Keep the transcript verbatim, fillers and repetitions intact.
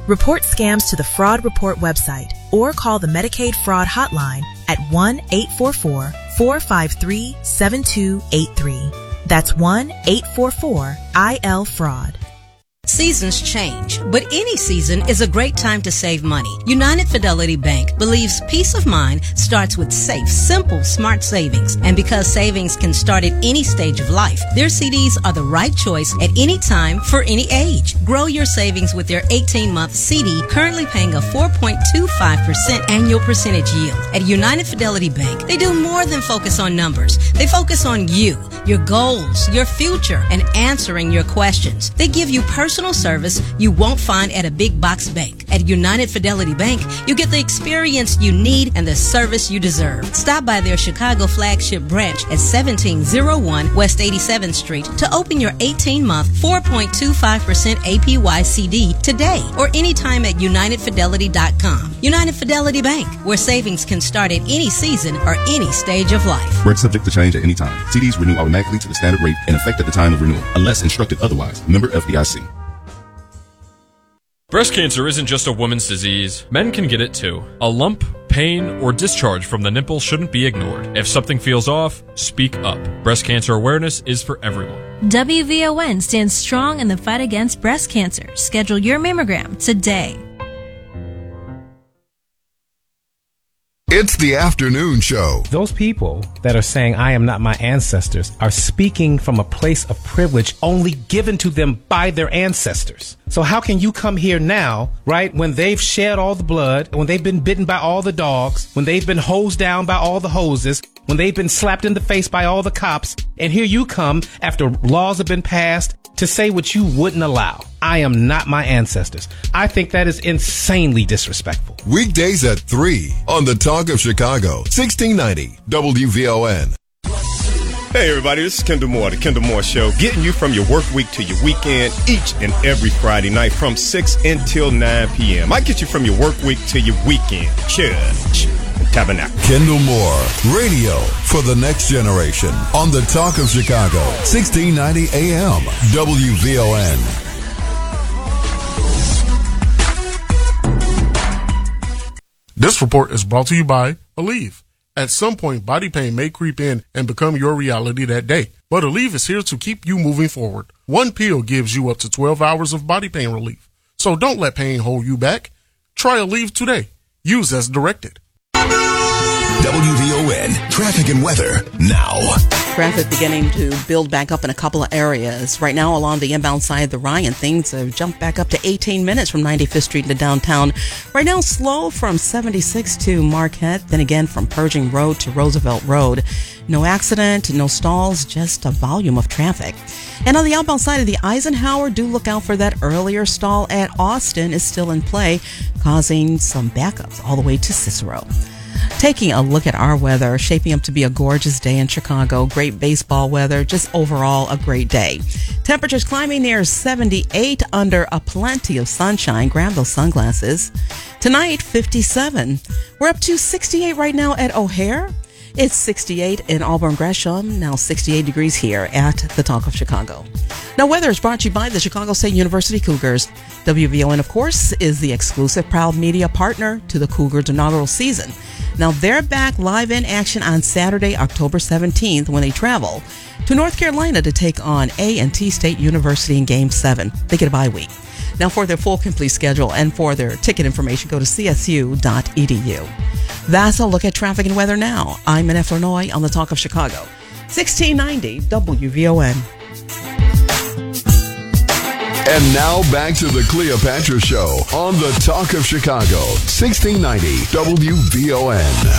Report scams to the Fraud Report website or call the Medicaid Fraud Hotline at one eight four four, four five three, seven two eight three. That's one eight four four I L fraud. Seasons change, but any season is a great time to save money. United Fidelity Bank believes peace of mind starts with safe, simple, smart savings. And because savings can start at any stage of life, their C Ds are the right choice at any time for any age. Grow your savings with their eighteen-month C D, currently paying a four point two five percent annual percentage yield. At United Fidelity Bank, they do more than focus on numbers. They focus on you, your goals, your future, and answering your questions. They give you personal service you won't find at a big box bank. At United Fidelity Bank, you get the experience you need and the service you deserve. Stop by their Chicago flagship branch at seventeen oh one West eighty-seventh Street to open your eighteen-month four point two five percent A P Y C D today or anytime at united fidelity dot com. United Fidelity Bank, where savings can start at any season or any stage of life. Rates subject to change at any time. C Ds renew automatically to the standard rate in effect at the time of renewal, unless instructed otherwise. Member F D I C. Breast cancer isn't just a woman's disease. Men can get it too. A lump, pain, or discharge from the nipple shouldn't be ignored. If something feels off, speak up. Breast cancer awareness is for everyone. W V O N stands strong in the fight against breast cancer. Schedule your mammogram today. It's the afternoon show. Those people that are saying, I am not my ancestors, are speaking from a place of privilege only given to them by their ancestors. So how can you come here now, right, when they've shed all the blood, when they've been bitten by all the dogs, when they've been hosed down by all the hoses, when they've been slapped in the face by all the cops, and here you come after laws have been passed to say what you wouldn't allow. I am not my ancestors. I think that is insanely disrespectful. Weekdays at three on the Talk of Chicago, sixteen ninety W V O N. Hey everybody, this is Kendall Moore, the Kendall Moore Show, getting you from your work week to your weekend each and every Friday night from six until nine p.m. I get you from your work week to your weekend. Church and Tabernacle. Kendall Moore, radio for the next generation on the Talk of Chicago, sixteen ninety A M W V O N. This report is brought to you by Aleve. At some point, body pain may creep in and become your reality that day. But Aleve is here to keep you moving forward. One pill gives you up to twelve hours of body pain relief. So don't let pain hold you back. Try Aleve today. Use as directed. W V O N, traffic and weather now. Traffic beginning to build back up in a couple of areas. Right now along the inbound side of the Ryan, things have jumped back up to eighteen minutes from ninety-fifth Street to downtown. Right now slow from seventy-six to Marquette, then again from Pershing Road to Roosevelt Road. No accident, no stalls, just a volume of traffic. And on the outbound side of the Eisenhower, do look out for that earlier stall at Austin is still in play, causing some backups all the way to Cicero. Taking a look at our weather, shaping up to be a gorgeous day in Chicago. Great baseball weather, just overall a great day. Temperatures climbing near seventy-eight under a plenty of sunshine. Grab those sunglasses. Tonight, fifty-seven. We're up to sixty-eight right now at O'Hare. It's sixty-eight in Auburn Gresham, now sixty-eight degrees here at the Talk of Chicago. Now, weather is brought to you by the Chicago State University Cougars. W V O N, of course, is the exclusive proud media partner to the Cougars' inaugural season. Now, they're back live in action on Saturday, October seventeenth, when they travel to North Carolina to take on A and T State University in Game seven. They get a bye week. Now, for their full complete schedule and for their ticket information, go to c s u dot e d u. That's a look at traffic and weather now. I'm Annette Flournoy on the Talk of Chicago. sixteen ninety W V O N. And now back to the Cleopatra Show on the Talk of Chicago, sixteen ninety W V O N.